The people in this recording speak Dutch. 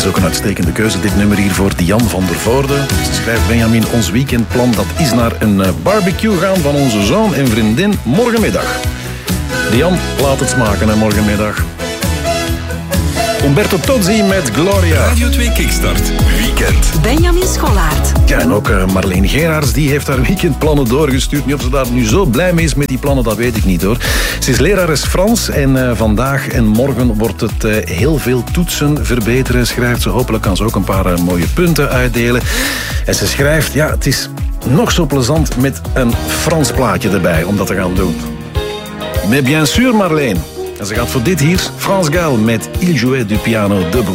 is ook een uitstekende keuze, dit nummer hier voor Diane van der Voorde. Ze schrijft: Benjamin, ons weekendplan dat is naar een barbecue gaan van onze zoon en vriendin morgenmiddag. Diane, laat het smaken, hè, morgenmiddag. Umberto Tozzi met Gloria. Radio 2 Kickstart. Weekend. Benjamin Scholaert. Ja, en ook Marleen Gerards, die heeft haar weekendplannen doorgestuurd. Nu, of ze daar nu zo blij mee is met die plannen, dat weet ik niet hoor. Ze is lerares Frans en vandaag en morgen wordt het heel veel toetsen verbeteren, schrijft ze. Hopelijk kan ze ook een paar mooie punten uitdelen. En ze schrijft, ja, het is nog zo plezant met een Frans plaatje erbij om dat te gaan doen. Mais bien sûr, Marleen. En ze gaat voor dit hier, France Gall met Il jouait du piano debout.